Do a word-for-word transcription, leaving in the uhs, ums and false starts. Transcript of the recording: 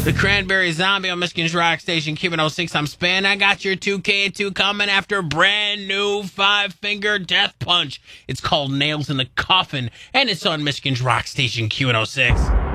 The Cranberry Zombie on Michigan's Rock Station, Q one oh six. I'm Span. I got your two K two coming after a brand new five-finger death punch. It's called Nails in the Coffin, and it's on Michigan's Rock Station, Q one oh six.